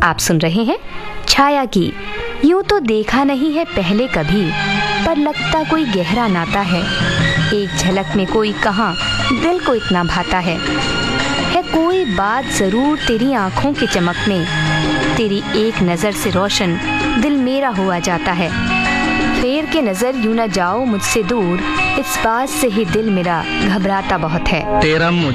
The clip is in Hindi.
आप सुन रहे हैं छाया की। यूं तो देखा नहीं है पहले कभी, पर लगता कोई गहरा नाता है। एक झलक में कोई कहाँ दिल को इतना भाता है कोई बात जरूर तेरी आंखों की चमक में, तेरी एक नजर से रोशन दिल मेरा हुआ जाता है। फेर के नजर यूं न जाओ मुझसे दूर, इस बात से ही दिल मेरा घबराता बहुत है। तेरा